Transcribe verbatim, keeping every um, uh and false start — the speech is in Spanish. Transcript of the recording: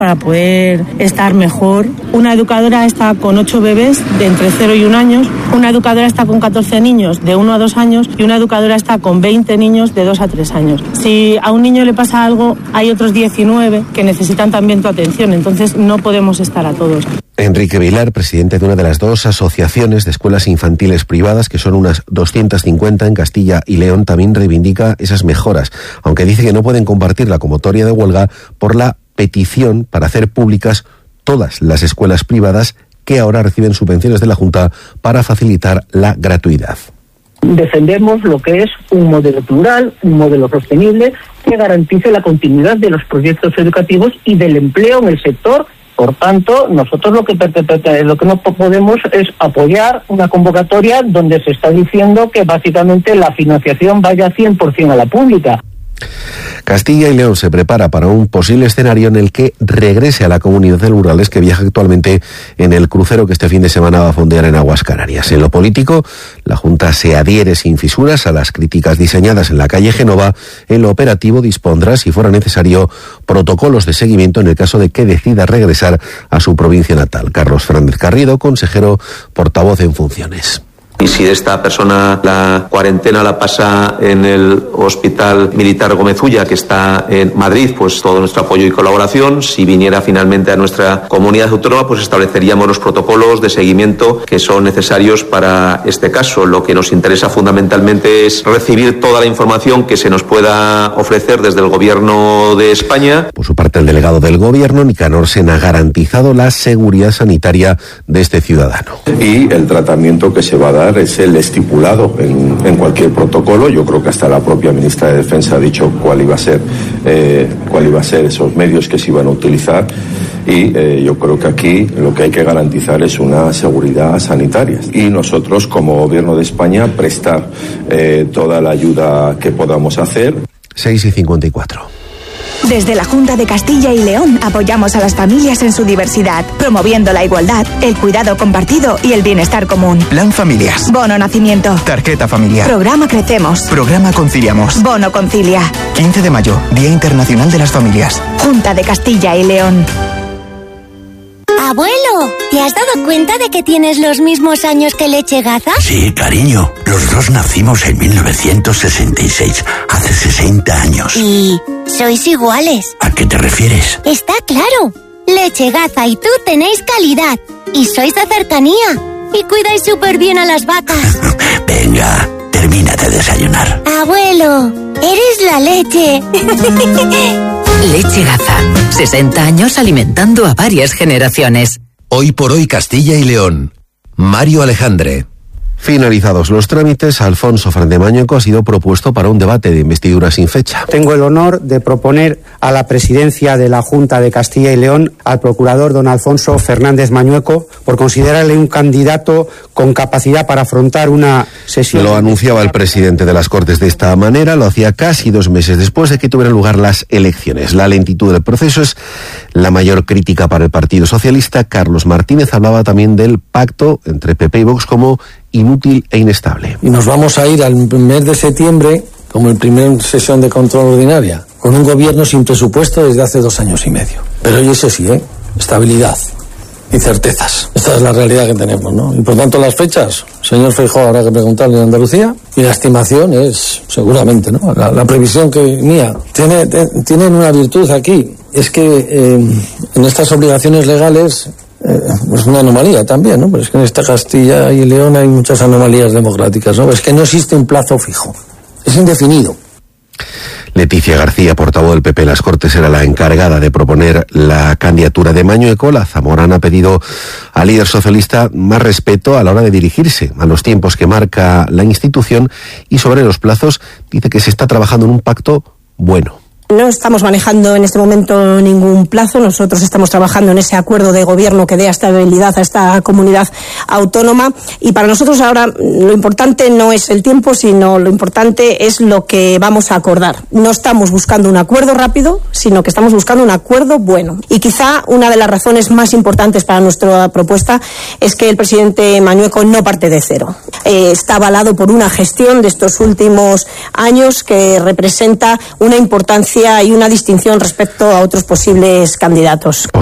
para poder estar mejor. Una educadora está con ocho bebés de entre cero y un año, una educadora está con catorce niños de uno a dos años y una educadora está con veinte niños de dos a tres años. Si a un niño le pasa algo, hay otros diecinueve que necesitan también tu atención, entonces no podemos estar a todos. Enrique Vilar, presidente de una de las dos asociaciones de escuelas infantiles privadas, que son unas doscientas cincuenta en Castilla y León, también reivindica esas mejoras, aunque dice que no pueden compartir la convocatoria de huelga por la petición para hacer públicas todas las escuelas privadas que ahora reciben subvenciones de la Junta para facilitar la gratuidad. Defendemos lo que es un modelo plural, un modelo sostenible que garantice la continuidad de los proyectos educativos y del empleo en el sector. Por tanto, nosotros lo que lo que no podemos es apoyar una convocatoria donde se está diciendo que básicamente la financiación vaya cien por ciento a la pública. Castilla y León se prepara para un posible escenario en el que regrese a la comunidad de rurales que viaja actualmente en el crucero que este fin de semana va a fondear en aguas Canarias. En lo político, la Junta se adhiere sin fisuras a las críticas diseñadas en la calle Génova. En lo operativo dispondrá, si fuera necesario, protocolos de seguimiento en el caso de que decida regresar a su provincia natal. Carlos Fernández Carrido, consejero portavoz en funciones. Y si esta persona la cuarentena la pasa en el Hospital Militar Gómez Ulla, que está en Madrid, pues todo nuestro apoyo y colaboración. Si viniera finalmente a nuestra comunidad autónoma, pues estableceríamos los protocolos de seguimiento que son necesarios para este caso. Lo que nos interesa fundamentalmente es recibir toda la información que se nos pueda ofrecer desde el Gobierno de España. Por su parte, el delegado del Gobierno, Nicanor Sen, ha garantizado la seguridad sanitaria de este ciudadano. Y el tratamiento que se va a dar es el estipulado en, en cualquier protocolo. Yo creo que hasta la propia ministra de Defensa ha dicho cuál iba a ser eh, cuál iba a ser esos medios que se iban a utilizar y eh, yo creo que aquí lo que hay que garantizar es una seguridad sanitaria y nosotros como Gobierno de España prestar eh, toda la ayuda que podamos hacer. seis y cincuenta y cuatro. Desde la Junta de Castilla y León apoyamos a las familias en su diversidad, promoviendo la igualdad, el cuidado compartido y el bienestar común. Plan Familias. Bono Nacimiento. Tarjeta familiar. Programa Crecemos. Programa Conciliamos. Bono Concilia. quince de mayo, Día Internacional de las Familias. Junta de Castilla y León. Abuelo, ¿te has dado cuenta de que tienes los mismos años que Leche Gaza? Sí, cariño. Los dos nacimos en mil novecientos sesenta y seis, hace sesenta años. ¿Y sois iguales? ¿A qué te refieres? Está claro. Leche Gaza y tú tenéis calidad. Y sois de cercanía. Y cuidáis súper bien a las vacas. Venga, termina de desayunar. Abuelo, eres la leche. Leche Gaza. sesenta años alimentando a varias generaciones. Hoy por hoy Castilla y León. Mario Alejandre. Finalizados los trámites, Alfonso Fernández Mañueco ha sido propuesto para un debate de investidura sin fecha. Tengo el honor de proponer a la presidencia de la Junta de Castilla y León al procurador don Alfonso Fernández Mañueco por considerarle un candidato con capacidad para afrontar una sesión. Lo anunciaba el presidente de las Cortes de esta manera, lo hacía casi dos meses después de que tuvieran lugar las elecciones. La lentitud del proceso es la mayor crítica para el Partido Socialista. Carlos Martínez hablaba también del pacto entre P P y Vox como inútil e inestable. Y nos vamos a ir al mes de septiembre como el primer sesión de control ordinaria, con un gobierno sin presupuesto desde hace dos años y medio. Pero oye, ese sí, ¿eh? Estabilidad y certezas. Esta es la realidad que tenemos, ¿no? Y por tanto las fechas, señor Feijóo, habrá que preguntarle en Andalucía, y la estimación es, seguramente, ¿no? La, la previsión que mía tiene, te, tienen una virtud aquí, es que eh, en estas obligaciones legales Eh, es una anomalía también, ¿no? Pero es que en esta Castilla y León hay muchas anomalías democráticas, ¿no? Es que no existe un plazo fijo, es indefinido. Leticia García, portavoz del P P en las Cortes, era la encargada de proponer la candidatura de Mañueco. La zamorana ha pedido al líder socialista más respeto a la hora de dirigirse a los tiempos que marca la institución y sobre los plazos dice que se está trabajando en un pacto bueno. No estamos manejando en este momento ningún plazo. Nosotros estamos trabajando en ese acuerdo de gobierno que dé estabilidad a esta comunidad autónoma. Y para nosotros ahora lo importante no es el tiempo, sino lo importante es lo que vamos a acordar. No estamos buscando un acuerdo rápido, sino que estamos buscando un acuerdo bueno. Y quizá una de las razones más importantes para nuestra propuesta es que el presidente Mañueco no parte de cero. Eh, está avalado por una gestión de estos últimos años que representa una importancia diferencia y una distinción respecto a otros posibles candidatos.